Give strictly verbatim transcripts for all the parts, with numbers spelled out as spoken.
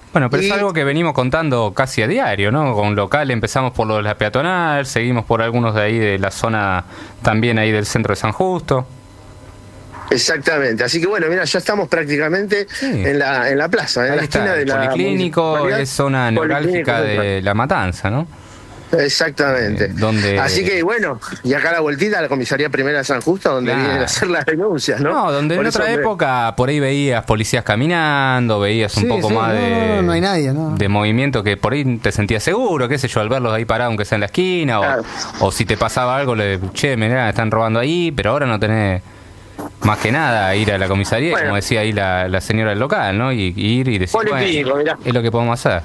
Bueno, pero y... es algo que venimos contando casi a diario, ¿no? Con local empezamos por lo de la peatonal, seguimos por algunos de ahí de la zona, también ahí del centro de San Justo. Exactamente, así que bueno, mira, ya estamos prácticamente sí. en la en la plaza, en ahí la está, esquina de la Policlínico, es zona neurálgica de La Matanza, ¿no? Exactamente. Eh, donde... Así que bueno, y acá a la vueltita a la comisaría primera de San Justo, donde claro. vienen a hacer las denuncias, ¿no? No, donde por en otra hombre... época por ahí veías policías caminando, veías un sí, poco sí, más no, de, no, no hay nadie, no. de movimiento que por ahí te sentías seguro, qué sé yo, al verlos ahí parados aunque sea en la esquina, claro. o, o si te pasaba algo, le che, mirá, están robando ahí, pero ahora no tenés más que nada ir a la comisaría, bueno. como decía ahí la, la señora del local, ¿no? Y, y ir y decir, Policlínico, bueno, es lo que podemos hacer.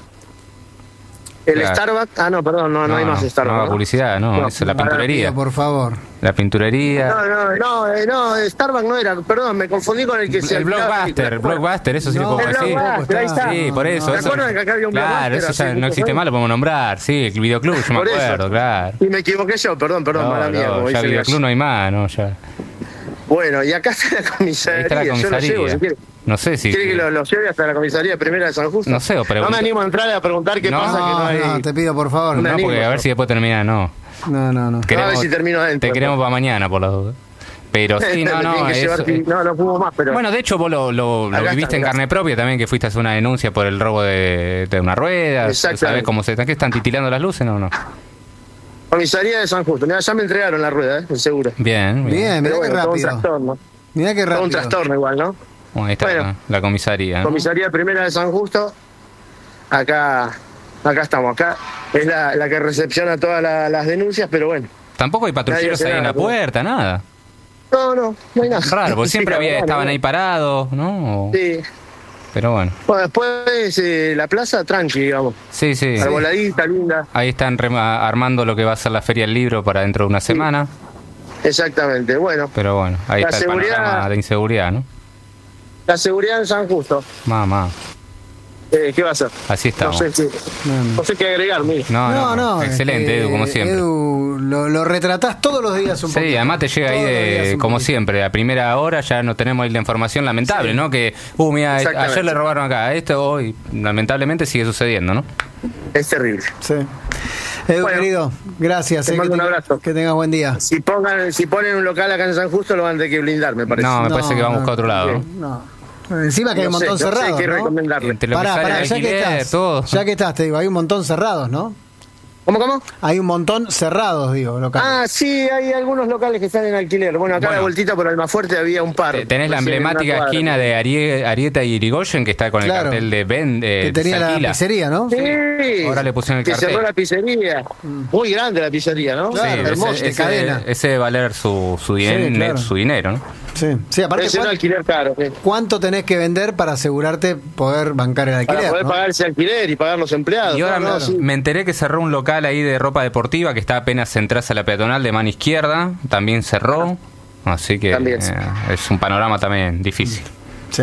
El claro. Starbucks, ah no, perdón, no, no, no hay más no, Starbucks. No, ¿no? publicidad, no, no, es la pinturería. Por favor. La pinturería. No, no, no, eh, no, Starbucks no era, perdón, me confundí con el que se... El Blockbuster, Blockbuster, eso sí no, lo puedo decir. Ahí está. Sí, por eso. ¿Me eso acuerdo de que acá había un claro, eso ya no existe más, lo podemos nombrar, sí, el videoclub, yo me acuerdo, claro. Y me equivoqué yo, perdón, perdón, no, mala mía. No, ya videoclub no hay más, no, ya. Bueno, y acá está la comisaría. Está la comisaría. Yo lo llevo, si quiere. No sé si... ¿Quiere que lo, lo lleve hasta la comisaría primera de San Justo? No sé, o pregunto. No me animo a entrar a preguntar qué no, pasa que no hay... No, te pido por favor. No, no porque a ver si después termina, no. No, no, no. Queremos, a ver si termino adentro. Te queremos para mañana, por las dudas. Pero sí, no, no, eso, llevar, no, no fumo más, pero... Bueno, de hecho vos lo, lo, lo viviste está, en carne propia también, que fuiste a hacer una denuncia por el robo de, de una rueda. ¿Sabés cómo se están? ¿Qué están titilando las luces o no? Comisaría de San Justo. Mira, ya me entregaron la rueda, ¿eh? Seguro. Bien, bien. Bien, mirá bueno, qué rápido. Todo un trastorno. Mirá qué rápido. Todo un trastorno igual, ¿no? Bueno, ahí está bueno, la comisaría, ¿no? Comisaría primera de San Justo. Acá, acá estamos. Acá es la, la que recepciona todas la, las denuncias, pero bueno. Tampoco hay patrulleros ahí nada, en la puerta, ¿no? nada. No, no, no hay nada. Raro, porque siempre sí, había, claro, estaban ¿no? ahí parados, ¿no? Sí. Pero bueno. Bueno, después eh, la plaza tranqui, digamos. Sí, sí. Arboladita, linda. Ahí están armando lo que va a ser la Feria del Libro para dentro de una semana. Sí. Exactamente, bueno. Pero bueno, ahí está el panorama de inseguridad, ¿no? La seguridad en San Justo. Mamá. Eh, ¿Qué va a hacer? Así estamos. No sé, qué, no sé qué agregar, mire. No, no, no, no excelente, eh, Edu, como siempre. Edu, lo, lo retratás todos los días un poco. Sí, además te llega ahí, de, como poquito. siempre, a primera hora ya no tenemos ahí la información lamentable, sí. ¿no? Que, uh, mira, ayer le robaron acá, esto hoy, lamentablemente sigue sucediendo, ¿no? Es terrible. Sí. Edu, bueno, querido, gracias. Te eh, mando que un abrazo. Que tengas buen día. Si pongan, si ponen un local acá en San Justo, lo van a tener que blindar, me parece. No, me no, parece que van a buscar otro lado. No. no. Encima que no hay un montón sé, cerrado, no sé qué ¿no? recomendarle. Entre lo pará, que pará, ya alquiler, que estás, todo. ya que estás, te digo, hay un montón cerrados, ¿no? ¿Cómo, cómo? Hay un montón cerrados, digo, locales. Ah, sí, hay algunos locales que están en alquiler. Bueno, acá bueno, a la vueltita por Almafuerte había un par. Tenés la emblemática esquina de Arie, Arieta y Irigoyen, que está con el claro. cartel de Ben. Eh, que tenía la pizzería, ¿no? Sí. Ahora le pusieron el que cartel. cerró la pizzería. Muy grande la pizzería, ¿no? Claro, sí, hermoso. Ese, ese, ese debe valer su, su, diner, sí, claro. su dinero, ¿no? Sí, sí, aparte es un alquiler caro. Sí. ¿Cuánto tenés que vender para asegurarte poder bancar el alquiler? Para poder ¿no? pagar ese alquiler y pagar los empleados. Y ahora no, me, no, sí. me enteré que cerró un local ahí de ropa deportiva que está apenas entras a la peatonal de mano izquierda, también cerró, así que también, sí. eh, es un panorama también difícil. Sí.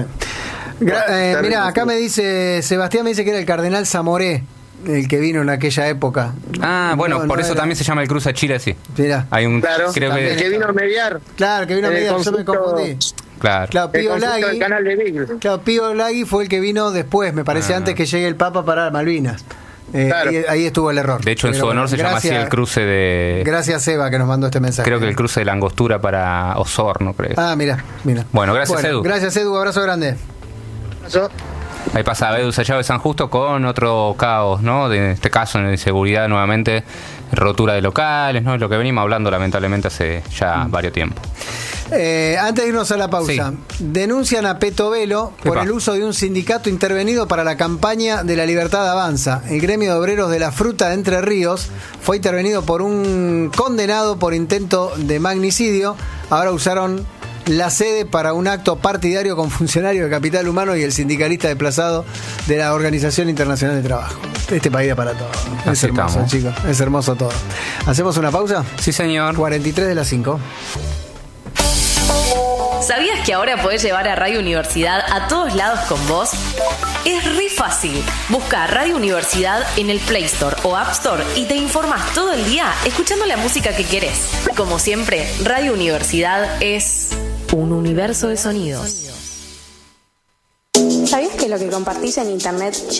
Gra eh, mira, acá me dice, Sebastián me dice que era el cardenal Zamoré el que vino en aquella época. Ah, bueno, no, por no eso era... también se llama el Cruce a Chile, sí. Mira. Hay un, claro, creo que... el que vino a mediar. Claro, que vino a mediar, yo me confundí. Claro. Claro, Pío Lagui, canal de Bigl. claro, Pío Lagui fue el que vino después, me parece, ah. antes que llegue el Papa para Malvinas. Eh, claro. ahí, ahí estuvo el error. De hecho, en Pero, su honor se gracias, llama así el cruce de... Gracias, Eva, que nos mandó este mensaje. Creo que el cruce de la Angostura para Osorno, creo. Ah, mira, mira. Bueno, gracias, bueno, Edu. Gracias, Edu, abrazo grande. Abrazo. Ahí pasaba Edu Sayago de San Justo con otro caos, ¿no? De, en este caso, en inseguridad nuevamente, rotura de locales, ¿no? Es lo que venimos hablando lamentablemente hace ya mm. varios tiempos. Eh, antes de irnos a la pausa, sí. denuncian a Petovelo por Epa. el uso de un sindicato intervenido para la campaña de la Libertad Avanza. El gremio de obreros de la fruta de Entre Ríos fue intervenido por un condenado por intento de magnicidio. Ahora usaron la sede para un acto partidario con funcionarios de Capital Humano y el sindicalista desplazado de la Organización Internacional de Trabajo. Este país da para todo. Es Así hermoso, estamos. chicos. Es hermoso todo. ¿Hacemos una pausa? Sí, señor. cuarenta y tres de las cinco. ¿Sabías que ahora podés llevar a Radio Universidad a todos lados con vos? Es re fácil. Busca Radio Universidad en el Play Store o App Store y te informas todo el día escuchando la música que querés. Como siempre, Radio Universidad es un universo de sonidos. ¿Sabías que lo que compartís en internet